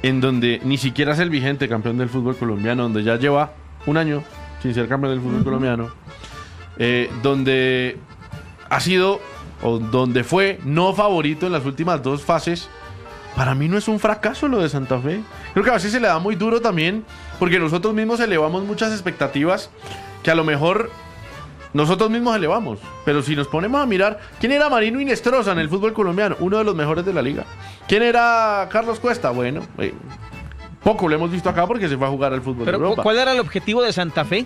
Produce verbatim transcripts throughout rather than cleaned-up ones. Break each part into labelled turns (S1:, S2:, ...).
S1: en donde ni siquiera es el vigente campeón del fútbol colombiano, donde ya lleva un año sin ser campeón del fútbol uh-huh. colombiano, eh, donde ha sido, o donde fue no favorito en las últimas dos fases, para mí no es un fracaso lo de Santa Fe. Creo que a veces se le da muy duro también, porque nosotros mismos elevamos muchas expectativas que a lo mejor nosotros mismos elevamos. Pero si nos ponemos a mirar, ¿quién era Marino Inestrosa en el fútbol colombiano? Uno de los mejores de la liga. ¿Quién era Carlos Cuesta? Bueno, eh, poco lo hemos visto acá porque se fue a jugar al fútbol
S2: Pero,
S1: de Europa.
S2: ¿cuál era el objetivo de Santa Fe?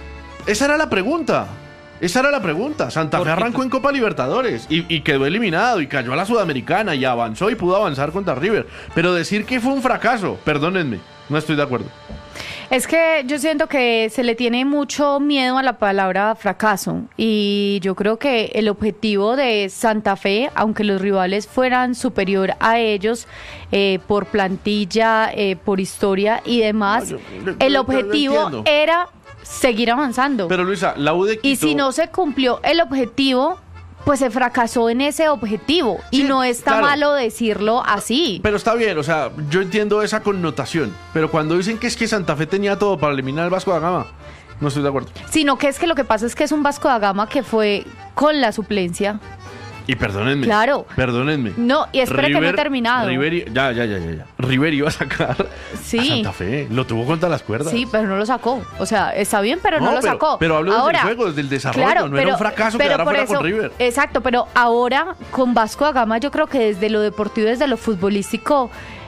S1: Esa era la pregunta. Esa era la pregunta. Santa Fe arrancó en Copa Libertadores y, y quedó eliminado y cayó a la Sudamericana y avanzó y pudo avanzar contra River. Pero decir que fue un fracaso, perdónenme, no estoy de acuerdo.
S3: Es que yo siento que se le tiene mucho miedo a la palabra fracaso y yo creo que el objetivo de Santa Fe, aunque los rivales fueran superior a ellos eh, por plantilla, eh, por historia y demás, no, yo, yo, el objetivo yo era seguir avanzando.
S1: Pero Luisa, la U de Quito...
S3: Y si no se cumplió el objetivo, pues se fracasó en ese objetivo. Sí, y no está claro. malo decirlo así.
S1: Pero está bien, o sea, yo entiendo esa connotación. Pero cuando dicen que es que Santa Fe tenía todo para eliminar al Vasco da Gama, no estoy de acuerdo.
S3: Sino que es que lo que pasa es que es un Vasco da Gama que fue con la suplencia.
S1: Y perdónenme.
S3: Claro.
S1: Perdónenme.
S3: No, y espera que no he terminado.
S1: River, ya, ya, ya, ya, ya. River iba a sacar sí. a Santa Fe. Lo tuvo contra las cuerdas.
S3: Sí, pero no lo sacó. O sea, está bien, pero no, no lo
S1: pero,
S3: sacó.
S1: Pero hablo
S3: ahora,
S1: desde el juego, desde el desarrollo.
S3: Claro,
S1: no
S3: pero,
S1: era un fracaso quedar afuera con River.
S3: Exacto, pero ahora con Vasco da Gama yo creo que desde lo deportivo, desde lo futbolístico,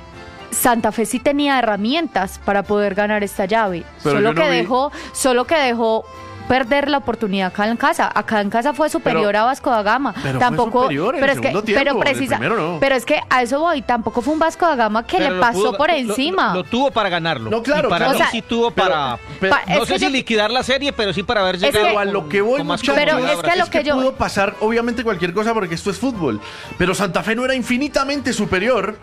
S3: Santa Fe sí tenía herramientas para poder ganar esta llave. Pero solo que no dejó, solo que dejó perder la oportunidad acá en casa. Acá en casa fue superior
S1: pero,
S3: a Vasco da Gama.
S1: Pero
S3: tampoco,
S1: fue superior en
S3: pero
S1: el
S3: es que,
S1: segundo tiempo,
S3: pero precisa,
S1: no.
S3: pero es que a eso voy. Tampoco fue un Vasco da Gama que pero le pasó
S2: pudo,
S3: por
S2: lo,
S3: encima.
S2: Lo, lo tuvo para ganarlo.
S1: No, claro,
S2: y para
S1: claro.
S2: mí sí tuvo para,
S1: pero,
S2: pero, no sé si yo, liquidar la serie, pero sí para haber llegado.
S1: Pero a lo que voy, muchachos,
S3: pero es que, a lo
S1: es que,
S3: que yo
S1: pudo pasar obviamente cualquier cosa porque esto es fútbol. Pero Santa Fe no era infinitamente superior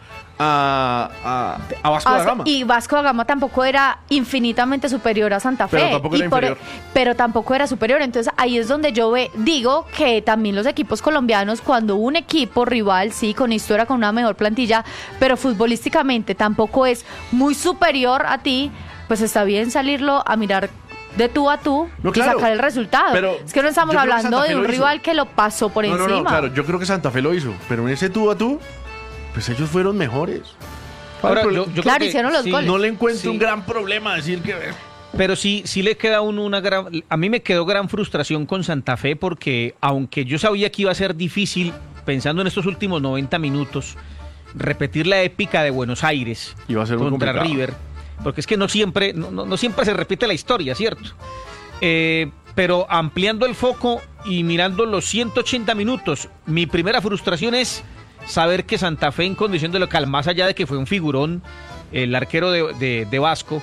S1: a, a, a Vasco
S3: o
S1: da Gama.
S3: Y Vasco da Gama tampoco era infinitamente superior a Santa Fe.
S1: Pero tampoco era
S3: y por,
S1: inferior.
S3: Pero tampoco era superior. Entonces ahí es donde yo ve, digo que también los equipos colombianos, cuando un equipo rival, sí, con historia, con una mejor plantilla, pero futbolísticamente tampoco es muy superior a ti, pues está bien salirlo a mirar de tú a tú
S1: no, claro,
S3: y sacar el resultado.
S1: Pero
S3: es que no estamos hablando de un rival que lo pasó por
S1: no,
S3: encima.
S1: No, no, claro, yo creo que Santa Fe lo hizo, pero en ese tú a tú, pues ellos fueron mejores.
S2: Ahora, yo, yo
S3: claro, hicieron los
S2: sí,
S3: goles.
S1: No le encuentro
S2: sí.
S1: un gran problema decir que...
S2: Pero sí, sí le queda a uno una gran... A mí me quedó gran frustración con Santa Fe porque, aunque yo sabía que iba a ser difícil, pensando en estos últimos noventa minutos, repetir la épica de Buenos Aires
S1: iba a ser muy
S2: contra
S1: complicado.
S2: River, porque es que no siempre, no, no siempre se repite la historia, ¿cierto? Eh, pero ampliando el foco y mirando los ciento ochenta minutos, mi primera frustración es saber que Santa Fe en condición de local, más allá de que fue un figurón, el arquero de, de, de Vasco,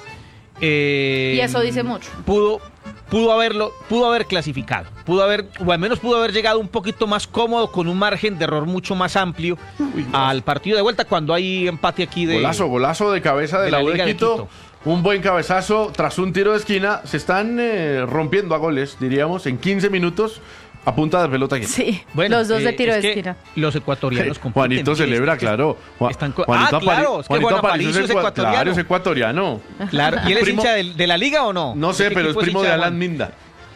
S2: eh,
S3: y eso dice mucho.
S2: Pudo, pudo haberlo, pudo haber clasificado, pudo haber, o al menos pudo haber llegado un poquito más cómodo, con un margen de error mucho más amplio Uy, al partido de vuelta cuando hay empate aquí de
S1: golazo, golazo de cabeza de, de la, la U de Quito. de Quito. Un buen cabezazo tras un tiro de esquina. Se están eh, rompiendo a goles, diríamos, en quince minutos. A punta de pelota aquí.
S3: Sí, bueno, los dos de tiro eh, de esquina.
S2: Los ecuatorianos
S1: compiten. Juanito celebra, es, claro.
S2: Están co- Juanito ah, claro, es que Juan Aparicio es ecuatoriano.
S1: Claro, es ecuatoriano.
S2: Claro, ¿y él es primo, hincha de, de la liga o no?
S1: No sé, pero es primo de Alan Minda.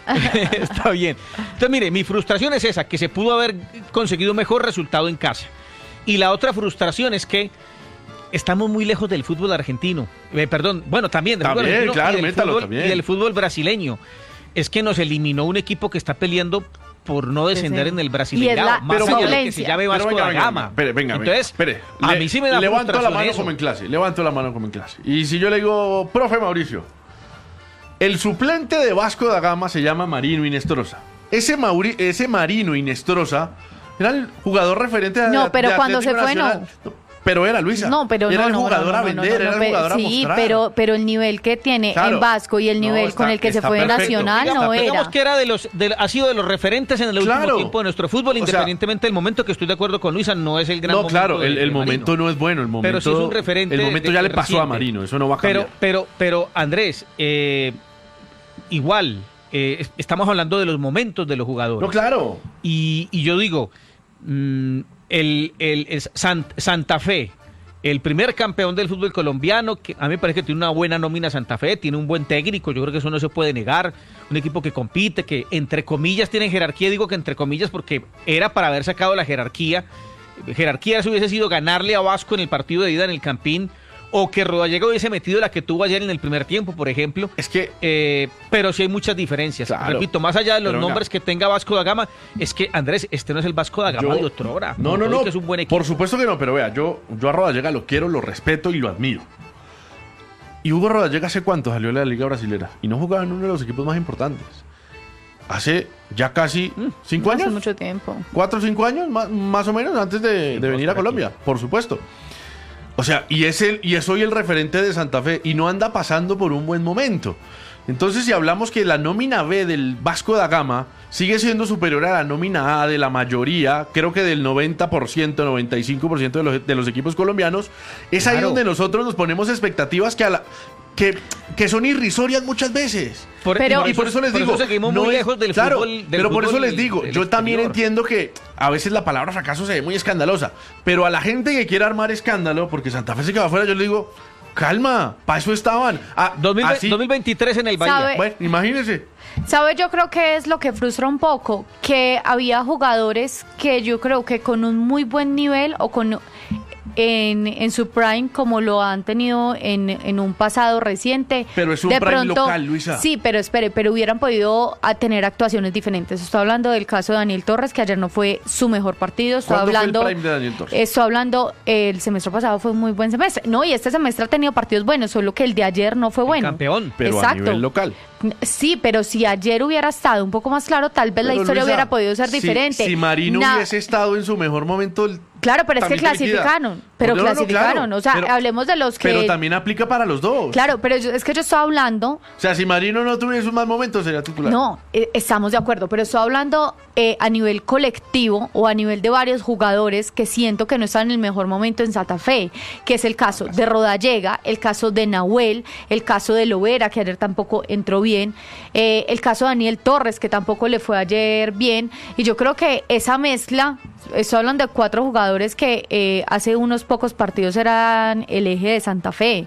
S2: Está bien. Entonces, mire, mi frustración es esa, que se pudo haber conseguido un mejor resultado en casa. Y la otra frustración es que estamos muy lejos del fútbol argentino. Eh, perdón, bueno, también del
S1: también,
S2: fútbol argentino
S1: claro,
S2: y, del
S1: métalo,
S2: fútbol,
S1: también.
S2: y del fútbol brasileño. Es que nos eliminó un equipo que está peleando por no descender sí, sí. en el Brasileirao, más allá de que se llame Vasco da Gama.
S1: Espere, venga,
S2: Entonces,
S1: espere.
S2: a mí sí me da
S1: levanto la mano
S2: eso.
S1: como en clase, levanto la mano como en clase. Y si yo le digo, profe Mauricio, el suplente de Vasco da Gama se llama Marino Inestrosa. Ese, Mauri, ese Marino Inestrosa era el jugador referente de
S3: No, pero
S1: de
S3: cuando se fue,
S1: Nacional.
S3: no.
S1: Pero era Luisa.
S3: No, pero
S1: era
S3: no,
S1: el jugador
S3: no, no,
S1: a vender,
S3: no, no, no,
S1: era el
S3: no,
S1: jugador a
S3: sí,
S1: mostrar.
S3: pero, pero el nivel que tiene
S1: claro.
S3: en Vasco y el nivel
S1: no, está,
S3: con el que se fue
S1: perfecto.
S3: Nacional
S2: digamos,
S3: no
S2: digamos
S3: era.
S2: que era de los, de, ha sido de los referentes en el
S1: claro.
S2: último tiempo de nuestro fútbol, independientemente o sea, del momento, que estoy de acuerdo con Luisa, no es el gran
S1: no,
S2: momento.
S1: No, claro,
S2: de,
S1: el, el
S2: de
S1: momento no es bueno, el momento,
S2: pero sí es un referente.
S1: El momento
S2: de,
S1: ya
S2: de
S1: le pasó
S2: reciente.
S1: a Marino, eso no va a cambiar.
S2: Pero, pero, pero Andrés, eh, igual, eh, estamos hablando de los momentos de los jugadores.
S1: No, claro.
S2: Y, y yo digo, mmm, el, el, el San, Santa Fe, el primer campeón del fútbol colombiano, que a mí me parece que tiene una buena nómina Santa Fe, tiene un buen técnico, yo creo que eso no se puede negar, un equipo que compite, que entre comillas tiene jerarquía, digo que entre comillas porque era para haber sacado la jerarquía, jerarquía eso hubiese sido ganarle a Vasco en el partido de ida en el Campín, o que Rodallega hubiese metido la que tuvo ayer en el primer tiempo, por ejemplo.
S1: Es que...
S2: Eh, pero sí hay muchas diferencias.
S1: Claro.
S2: Repito, más allá de los
S1: Pero
S2: nombres
S1: venga.
S2: que tenga Vasco da Gama, es que, Andrés, este no es el Vasco da Gama
S1: Yo-
S2: de otrora.
S1: No,
S2: Con
S1: no,
S2: todo y
S1: no.
S2: que es un buen equipo.
S1: Por supuesto que no, pero vea, yo, yo a Rodallega lo quiero, lo respeto y lo admiro. Y Hugo Rodallega ¿hace cuánto salió de la Liga Brasilera? Y no jugaba en uno de los equipos más importantes. Hace ya casi cinco
S3: No hace
S1: años.
S3: mucho tiempo.
S1: Cuatro o cinco años, más, más o menos, antes de, de venir a Colombia, por supuesto. O sea, y es, el, y es hoy el referente de Santa Fe y no anda pasando por un buen momento. Entonces, si hablamos que la nómina B del Vasco da Gama sigue siendo superior a la nómina A de la mayoría, creo que del noventa por ciento, noventa y cinco por ciento de los, de los equipos colombianos, es ahí
S2: Claro.
S1: donde nosotros nos ponemos expectativas que, a la, que, que son irrisorias muchas veces.
S2: Por-
S3: Pero-
S1: Y por eso les
S2: por
S1: digo,
S2: seguimos
S1: no
S2: muy
S1: es-
S2: lejos del
S1: claro,
S2: fútbol. del
S1: pero por eso
S2: fútbol
S1: les digo,
S2: del
S1: yo también
S2: exterior.
S1: entiendo que a veces la palabra fracaso se ve muy escandalosa, pero a la gente que quiere armar escándalo, porque Santa Fe se quedó afuera, yo le digo, calma, para eso estaban. Ah,
S2: dos mil,
S1: así-
S2: dos mil veintitrés en el Bahía.
S3: ¿Sabe?
S1: bueno, imagínense.
S3: ¿Sabe? Yo creo que es lo que frustra un poco, que había jugadores que yo creo que con un muy buen nivel o con en, en su prime como lo han tenido en, en un pasado reciente.
S1: Pero es un
S3: de
S1: prime
S3: pronto,
S1: local, Luisa.
S3: Sí, pero espere, pero hubieran podido a tener actuaciones diferentes. Estoy hablando del caso de Daniel Torres, que ayer no fue su mejor partido. Estoy
S1: ¿Cuándo fue el
S3: hablando,
S1: prime de Daniel Torres?
S3: Estoy hablando, el semestre pasado fue un muy buen semestre. No, y este semestre ha tenido partidos buenos, solo que el de ayer no fue bueno.
S2: campeón.
S1: Pero
S3: Exacto.
S1: a nivel local.
S3: Sí, pero si ayer hubiera estado un poco más claro, tal vez la
S1: Pero,
S3: historia
S1: Luisa,
S3: hubiera podido ser
S1: si-
S3: diferente.
S1: Si, Marino
S3: Na-
S1: hubiese estado en su mejor momento, el-
S3: Claro, pero es que
S1: también te liquida.
S3: clasificaron, pero
S1: No, no, no,
S3: clasificaron,
S1: claro,
S3: o sea,
S1: pero-
S3: hablemos de los que...
S1: pero también aplica para los dos.
S3: Claro, pero yo- es que yo estoy hablando,
S1: O sea, si Marino no tuviese un mal momento, sería titular.
S3: no, eh, estamos de acuerdo, pero estoy hablando eh, a nivel colectivo o a nivel de varios jugadores que siento que no están en el mejor momento en Santa Fe, que es el caso de Rodallega, el caso de Nahuel, el caso de Lovera, que ayer tampoco entró bien, eh, el caso de Daniel Torres, que tampoco le fue ayer bien, y yo creo que esa mezcla, estoy hablando de cuatro jugadores que eh, hace unos pocos partidos eran el eje de Santa Fe.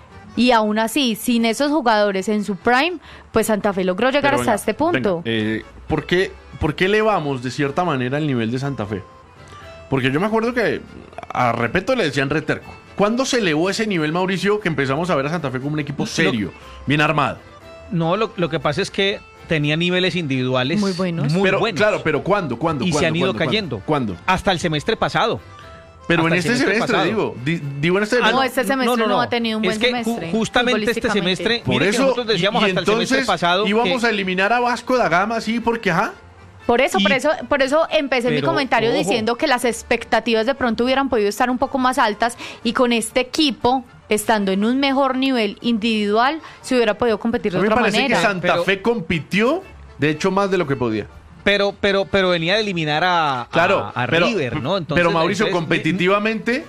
S3: Y aún así, sin esos jugadores en su prime, pues Santa Fe logró llegar
S1: Pero
S3: hasta
S1: venga,
S3: este punto.
S1: venga, eh, ¿por qué, ¿Por qué elevamos de cierta manera el nivel de Santa Fe? Porque yo me acuerdo que a Repeto le decían reterco. ¿Cuándo se elevó ese nivel, Mauricio, que empezamos a ver a Santa Fe como un equipo serio, bien armado?
S2: No, lo, lo que pasa es que tenía niveles individuales
S3: Muy buenos.
S2: muy
S1: pero,
S2: buenos.
S1: Claro, pero ¿cuándo? ¿Cuándo?
S2: y se
S1: ¿Cuándo?
S2: han ido
S1: ¿Cuándo?
S2: cayendo.
S1: ¿Cuándo?
S2: Hasta el semestre pasado.
S1: Pero
S2: Hasta
S1: en
S2: el
S1: este
S2: semestre
S1: semestre,
S2: pasado.
S1: digo. Di- digo en este
S3: Ah,
S1: semestre.
S3: no, este semestre no ha tenido un buen
S2: es que ju-
S3: semestre,
S2: justamente este
S3: futbolísticamente.
S2: semestre,
S1: Por
S2: mire que
S1: eso,
S2: nosotros decíamos
S1: y, y
S2: hasta el semestre
S1: entonces
S2: pasado
S1: íbamos
S2: que-
S1: a eliminar a Vasco da Gama, sí, porque ajá.
S3: Por eso,
S2: Y-
S3: por eso, por eso empecé mi
S2: Pero,
S3: comentario
S2: ojo.
S3: diciendo que las expectativas de pronto hubieran podido estar un poco más altas y con este equipo, estando en un mejor nivel individual, se hubiera podido competir de
S1: A mí me
S3: otra
S1: parece
S3: manera.
S1: que Santa
S2: Pero-
S1: Fe compitió, de hecho, más de lo que podía.
S2: pero pero pero venía de eliminar a, a-
S1: Claro,
S2: a
S1: pero,
S2: River, ¿no? Entonces,
S1: pero Mauricio,
S2: entonces,
S1: competitivamente,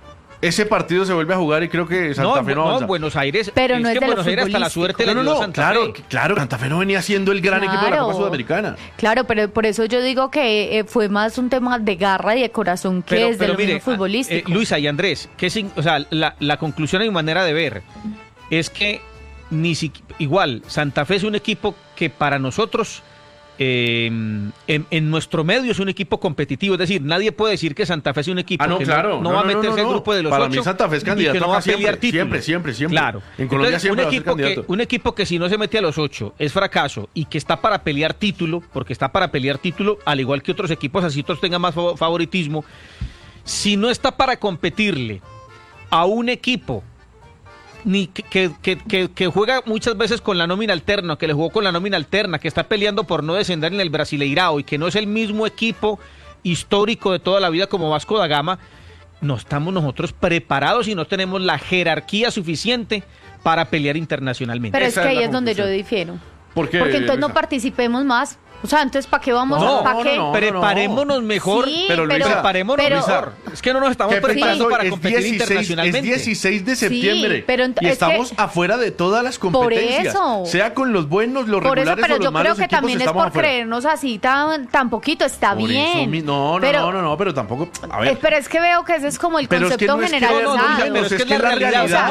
S1: ese partido se vuelve a jugar y creo que Santa
S2: no,
S1: Fe no
S2: no,
S1: avanza.
S2: Buenos Aires,
S3: Pero no es
S2: que
S3: de lo
S2: Buenos Aires hasta la
S3: futbolístico.
S2: suerte
S1: no,
S2: le
S1: no,
S2: dio a
S1: no,
S2: Santa
S1: claro,
S2: Fe.
S1: claro, Santa Fe no venía siendo el gran equipo de la Copa
S3: Claro.
S1: Sudamericana.
S3: Claro, pero por eso yo digo que eh, fue más un tema de garra y de corazón que es de lo mismo futbolístico.
S2: eh, Luisa y Andrés, que sin- o sea, la, la conclusión a mi manera de ver es que ni si, igual Santa Fe es un equipo que para nosotros eh, en, en nuestro medio es un equipo competitivo, es decir, nadie puede decir que Santa Fe es un equipo
S1: Ah, no,
S2: que
S1: claro.
S2: no,
S1: No,
S2: va a
S1: no, no,
S2: meterse
S1: no,
S2: al
S1: no.
S2: grupo de los
S1: Para
S2: ocho
S1: mí Santa Fe es
S2: y que
S1: candidato
S2: no va a
S1: acá siempre,
S2: pelear títulos.
S1: siempre, siempre, siempre.
S2: Claro.
S1: En Colombia
S2: Entonces,
S1: siempre
S2: un
S1: va a ser
S2: equipo que
S1: candidato.
S2: un equipo que si no se mete a los ocho es fracaso y que está para pelear título, porque está para pelear título, al igual que otros equipos, así otros tengan más fav- favoritismo, si no está para competirle a un equipo ni que, que, que, que- que juega muchas veces con la nómina alterna, que le jugó con la nómina alterna, que está peleando por no descender en el Brasileirao y que no es el mismo equipo histórico de toda la vida como Vasco da Gama, no estamos nosotros preparados y no tenemos la jerarquía suficiente para pelear internacionalmente.
S3: Pero es
S1: Esa
S3: que
S1: es
S3: ahí
S1: la
S3: es donde yo
S1: conclusión.
S3: difiero.
S1: ¿Por qué,
S3: Porque entonces no
S1: Luisa?
S3: participemos más, O sea, entonces, ¿para qué vamos?
S2: No,
S3: ¿para
S1: no,
S3: qué?
S1: no, no.
S2: Preparémonos mejor,
S3: Sí,
S1: pero,
S3: pero,
S1: Luisa,
S2: preparémonos
S3: pero-
S2: mejor. Es que no nos estamos
S1: ¿Qué
S2: preparando
S1: pasó?
S2: para
S1: Es
S2: competir
S1: dieciséis
S2: internacionalmente.
S1: Es dieciséis de septiembre.
S3: Sí, pero ent-
S1: y
S3: es
S1: estamos
S3: que-
S1: afuera de todas las competencias.
S3: eso.
S1: Sea con los buenos, los
S3: Por eso,
S1: regulares
S3: pero
S1: o los
S3: yo creo
S1: malos
S3: que
S1: equipos,
S3: también es
S1: estamos
S3: por
S1: afuera.
S3: creernos así tan, tan poquito, está
S1: Por eso
S3: bien.
S1: mi- no, no,
S3: pero,
S1: no, no, no, pero tampoco. A
S3: eh,
S1: ver.
S3: pero es que veo que ese es como el
S1: Pero es que
S3: concepto
S1: no es que-
S3: generalizado.
S2: no, no, no, pero es que es la realidad, o sea,